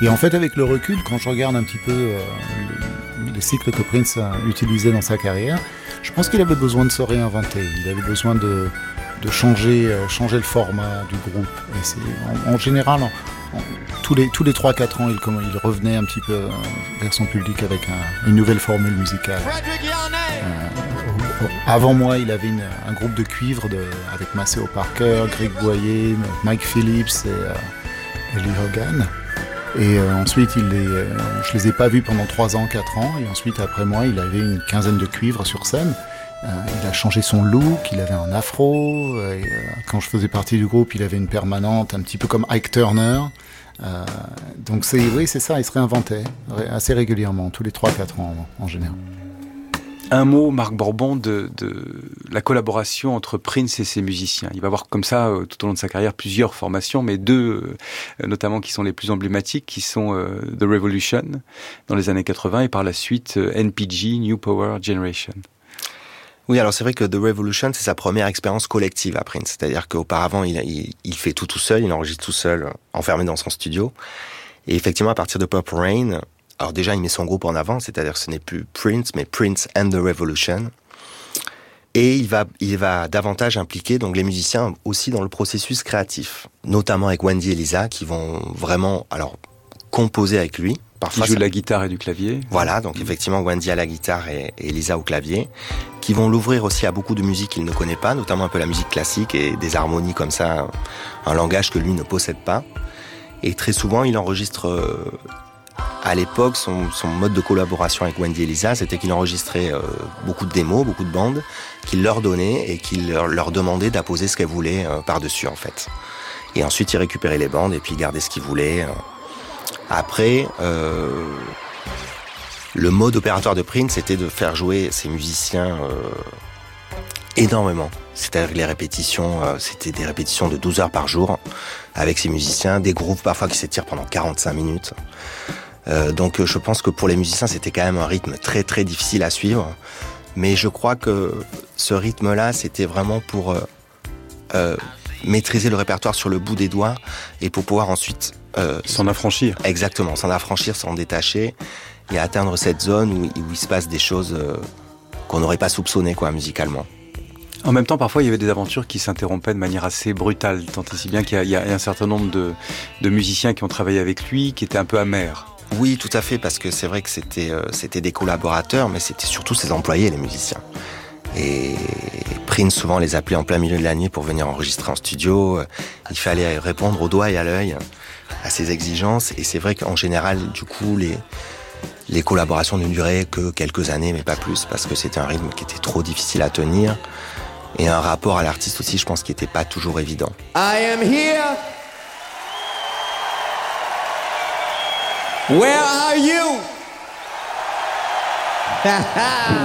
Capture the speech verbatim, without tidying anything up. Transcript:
Et en fait, avec le recul, quand je regarde un petit peu euh, le, les cycles que Prince a utilisés dans sa carrière, je pense qu'il avait besoin de se réinventer. Il avait besoin de, de changer, euh, changer le format du groupe. Et c'est, en, en général, en, en, tous les tous les trois quatre ans, il, comme, il revenait un petit peu euh, vers son public avec un, une nouvelle formule musicale. Euh, avant moi, il avait une, un groupe de cuivre de, avec Maceo Parker, Greg Boyer, Mike Phillips et, euh, et Lee Hogan. Et euh, ensuite, il les, euh, je les ai pas vus pendant trois ans, quatre ans. Et ensuite, après moi, il avait une quinzaine de cuivres sur scène. Euh, il a changé son look, il avait un afro. Et, euh, quand je faisais partie du groupe, il avait une permanente, un petit peu comme Ike Turner. Euh, donc c'est, oui, c'est ça, il se réinventait assez régulièrement, tous les trois quatre ans en, en général. Un mot, Marc Borbon, de, de la collaboration entre Prince et ses musiciens. Il va avoir comme ça, euh, tout au long de sa carrière, plusieurs formations, mais deux, euh, notamment, qui sont les plus emblématiques, qui sont euh, The Revolution, dans les années quatre-vingts, et par la suite, euh, N P G, New Power Generation. Oui, alors c'est vrai que The Revolution, c'est sa première expérience collective à Prince. C'est-à-dire qu'auparavant, il, il, il fait tout tout seul, il enregistre tout seul, enfermé dans son studio. Et effectivement, à partir de Purple Rain, alors déjà, il met son groupe en avant, c'est-à-dire que ce n'est plus Prince, mais Prince and the Revolution. Et il va, il va davantage impliquer donc les musiciens aussi dans le processus créatif, notamment avec Wendy et Lisa, qui vont vraiment alors composer avec lui. Parfois, qui joue de la guitare et du clavier. Voilà, donc mmh. effectivement Wendy à la guitare et, et Lisa au clavier, qui vont l'ouvrir aussi à beaucoup de musique qu'il ne connaît pas, notamment un peu la musique classique et des harmonies comme ça, un langage que lui ne possède pas. Et très souvent, il enregistre... Euh, À l'époque, son, son mode de collaboration avec Wendy et Lisa, c'était qu'il enregistrait euh, beaucoup de démos, beaucoup de bandes, qu'il leur donnait et qu'il leur, leur demandait d'apposer ce qu'elles voulaient euh, par-dessus, en fait. Et ensuite, il récupérait les bandes et puis il gardait ce qu'il voulait. Euh. Après, euh, le mode opératoire de Prince, c'était de faire jouer ses musiciens euh, énormément. C'est-à-dire que les répétitions, euh, c'était des répétitions de douze heures par jour, avec ses musiciens, des groupes parfois qui s'étirent pendant quarante-cinq minutes. Euh, donc je pense que pour les musiciens c'était quand même un rythme très très difficile à suivre, mais je crois que ce rythme-là c'était vraiment pour euh, euh, maîtriser le répertoire sur le bout des doigts et pour pouvoir ensuite euh, s'en affranchir. Exactement, s'en affranchir, s'en détacher et atteindre cette zone où, où il se passe des choses euh, qu'on n'aurait pas soupçonnées quoi musicalement. En même temps, parfois, il y avait des aventures qui s'interrompaient de manière assez brutale, tant et si bien qu'il y a, il y a un certain nombre de, de musiciens qui ont travaillé avec lui, qui étaient un peu amers. Oui, tout à fait, parce que c'est vrai que c'était, euh, c'était des collaborateurs, mais c'était surtout ses employés, les musiciens. Et Prince souvent les appelait en plein milieu de la nuit pour venir enregistrer en studio. Il fallait répondre au doigt et à l'œil à ses exigences. Et c'est vrai qu'en général, du coup, les, les collaborations ne duraient que quelques années, mais pas plus, parce que c'était un rythme qui était trop difficile à tenir. Et un rapport à l'artiste aussi, je pense, qui n'était pas toujours évident. I am here. Where are you?